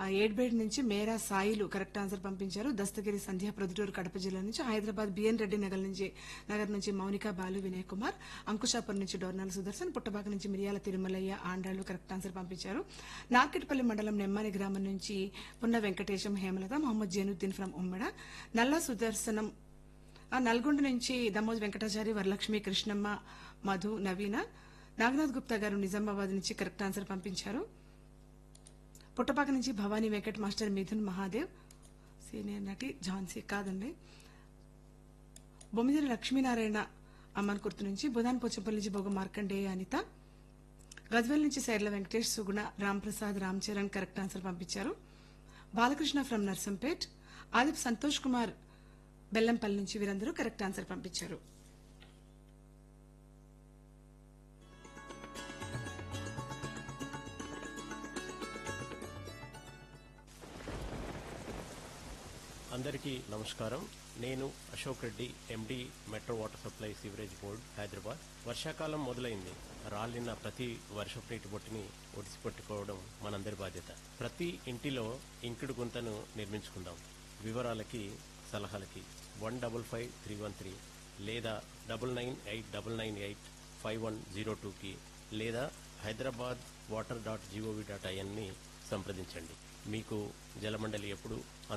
ఏడ్బేడ్ నుంచి మేరా Sailu correct answer పంపించారు. దస్తగిరి సంధ్య ప్రొద్దుటూరు కడప జిల్లా నుంచి, హైదరాబాద్ బిఎన్ రెడ్డి నగర్ నుంచి మౌనిక బాలు వినయ్ కుమార్, అంకుశాపురం నుంచి డోర్నాల సుదర్శన్, పుట్టబాక నుంచి మిరియాల తిరుమలయ్య ఆండాళ్లు కరెక్ట్ ఆన్సర్ పంపించారు. నార్కెట్పల్లి మండలం నెమ్మాని గ్రామం నుంచి పున్న వెంకటేశం, హేమలత, మొహమ్మద్ జైనుద్దీన్ ఫ్రం ఉమ్మడ, నల్లా సుదర్శనం నల్గొండ నుంచి దమోజ్ వెంకటాచారి, వరలక్ష్మి, కృష్ణమ్మ, మధు, నవీన, నాగనాథ్ గుప్తా గారు నిజామాబాద్ నుంచి కరెక్ట్ ఆన్సర్ పంపించారు. పుట్టపాక నుంచి భవానీ వెంకట్ మాస్టర్, మిథున్ మహాదేవ్, సీనియర్ నటి ఝాన్సీ కాదండి, బొమ్మిదిరి లక్ష్మీనారాయణ అమ్మన్ కుర్తు నుంచి, బుధాన్ పోచంపల్లి నుంచి బొగ మార్కండేయ అనిత, గజ్వెల్ నుంచి సైర్ల వెంకటేష్, సుగుణ, రాంప్రసాద్, రామ్ చరణ్ కరెక్ట్ ఆన్సర్ పంపించారు. బాలకృష్ణ ఫ్రం నర్సంపేట్, ఆదిప్ సంతోష్ కుమార్ బెల్లంపల్లి నుంచి వీరందరూ కరెక్ట్ ఆన్సర్ పంపించారు. అందరికీ నమస్కారం. నేను అశోక్ రెడ్డి, ఎండి, metro water supply sewerage board, Hyderabad. వర్షాకాలం మొదలైంది. రాలిన ప్రతి వర్షపు నీటి బొట్టుని ఒడిసిపెట్టుకోవడం మనందరి బాధ్యత. ప్రతి ఇంటిలో ఇంకుడు గుంతను నిర్మించుకుందాం. వివరాలకి, సలహాలకి 155313 లేదా 9989985102కి లేదా hyderabadwater.gov.in ని సంప్రదించండి. మీకు జలమండలి ఎప్పుడు